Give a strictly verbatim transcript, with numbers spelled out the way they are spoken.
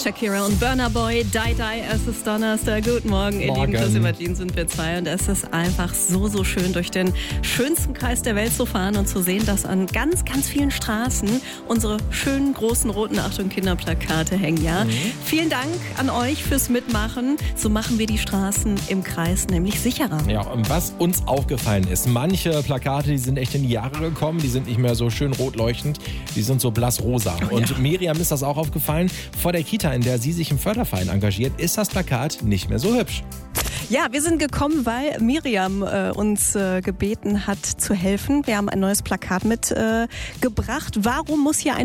Shakira und Burna Boy, Die Die, es ist Donnerstag. Guten Morgen, ihr Morgen. Lieben. Plus Imagine sind wir zwei und es ist einfach so, so schön, durch den schönsten Kreis der Welt zu fahren und zu sehen, dass an ganz, ganz vielen Straßen unsere schönen, großen, roten Achtung Kinderplakate hängen, ja. Mhm. Vielen Dank an euch fürs Mitmachen. So machen wir die Straßen im Kreis nämlich sicherer. Ja, und was uns aufgefallen ist, manche Plakate, die sind echt in die Jahre gekommen, die sind nicht mehr so schön rot leuchtend, die sind so blassrosa. Oh, und ja. Miriam ist das auch aufgefallen. Vor der Kita, in der sie sich im Förderverein engagiert, ist das Plakat nicht mehr so hübsch. Ja, wir sind gekommen, weil Miriam äh, uns äh, gebeten hat zu helfen. Wir haben ein neues Plakat mitgebracht. Äh, Warum muss hier ein